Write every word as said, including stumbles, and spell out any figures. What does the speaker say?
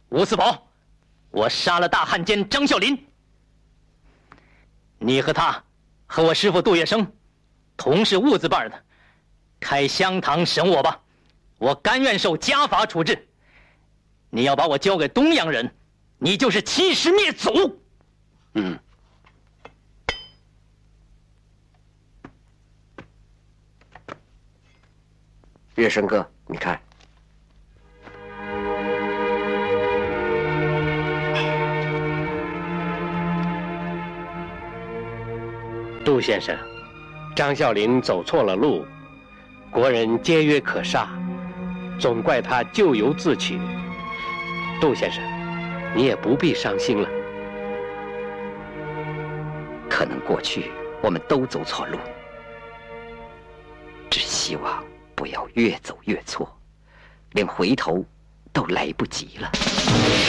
吴四宝，我杀了大汉奸张啸林。你和他，和我师父杜月笙，同是物字辈的，开香堂审我吧，我甘愿受家法处置。你要把我交给东洋人，你就是欺师灭祖。 嗯。月笙哥，你看。杜先生，张啸林走错了路，国人皆曰可杀，总怪他咎由自取。杜先生，你也不必伤心了。 可能过去我们都走错路，只希望不要越走越错，连回头都来不及了。